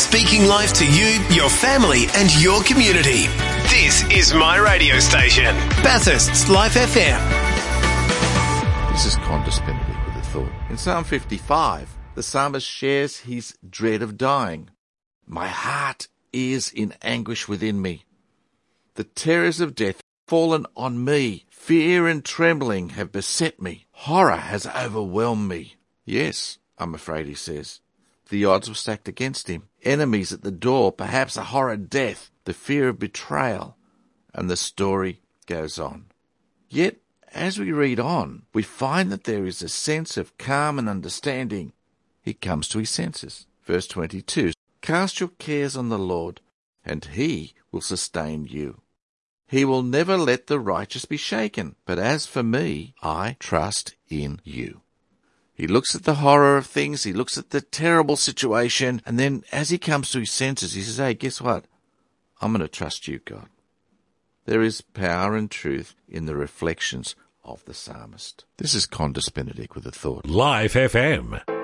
speaking life to you, your family and your community. This is my radio station, Bathurst's Life FM. This is Conda Spinity with a thought. In Psalm 55, the psalmist shares his dread of dying. My heart is in anguish within me. The terrors of death have fallen on me. Fear and trembling have beset me. Horror has overwhelmed me. Yes, I'm afraid, he says. The odds were stacked against him. Enemies at the door, perhaps a horrid death, the fear of betrayal, and the story goes on. Yet, as we read on, we find that there is a sense of calm and understanding. He comes to his senses. Verse 22, cast your cares on the Lord, and he will sustain you. He will never let the righteous be shaken. But as for me, I trust in you. He looks at the horror of things, he looks at the terrible situation, and then as he comes to his senses, he says, hey, guess what? I'm going to trust you, God. There is power and truth in the reflections of the psalmist. This is Conda Spinity with a thought. Life FM.